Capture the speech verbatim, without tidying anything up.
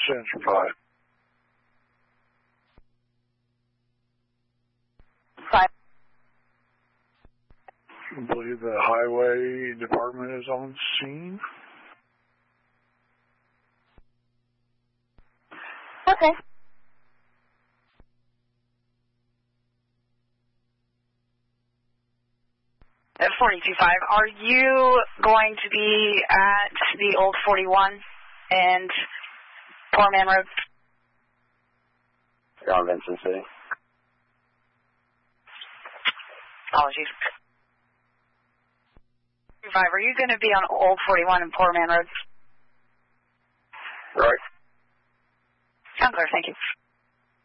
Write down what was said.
Central five. Five. I believe the highway department is on scene. Okay. At forty-two five, are you going to be at the old forty-one and Poor Man Road? You're on Vincent City. Apologies. Five, are you going to be on old forty-one and Poor Man Road? Right. Sounds clear, thank you.